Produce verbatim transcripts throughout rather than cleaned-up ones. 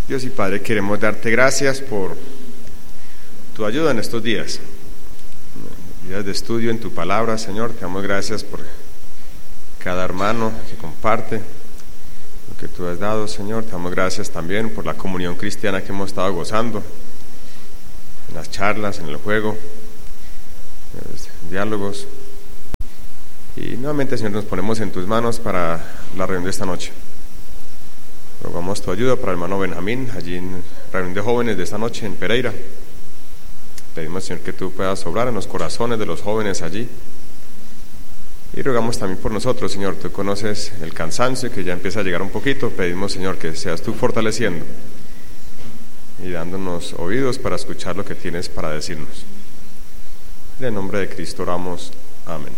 Dios y Padre, queremos darte gracias por tu ayuda en estos días, días de estudio en tu palabra, Señor. Te damos gracias por cada hermano que comparte lo que tú has dado, Señor. Te damos gracias también por la comunión cristiana que hemos estado gozando, en las charlas, en el juego, en los diálogos. Y nuevamente, Señor, nos ponemos en tus manos para la reunión de esta noche. Rogamos tu ayuda para el hermano Benjamín, allí en la reunión de jóvenes de esta noche en Pereira. Pedimos, Señor, que tú puedas obrar en los corazones de los jóvenes allí. Y rogamos también por nosotros, Señor. Tú conoces el cansancio que ya empieza a llegar un poquito. Pedimos, Señor, que seas tú fortaleciendo y dándonos oídos para escuchar lo que tienes para decirnos. En el nombre de Cristo oramos. Amén.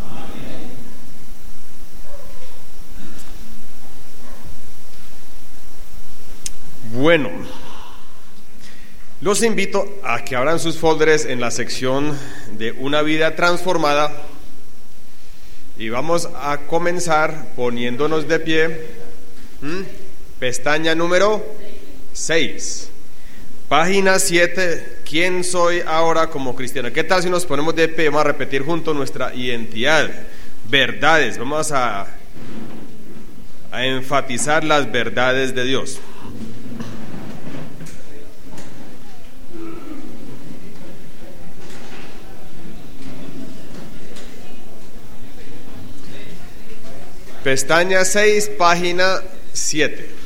Bueno, los invito a que abran sus folders en la sección de Una vida transformada y vamos a comenzar poniéndonos de pie. ¿Mm? Pestaña número seis, página siete. ¿Quién soy ahora como cristiano? ¿Qué tal si nos ponemos de pie? Vamos a repetir juntos nuestra identidad, verdades. Vamos a, a enfatizar las verdades de Dios. Pestaña seis, página siete.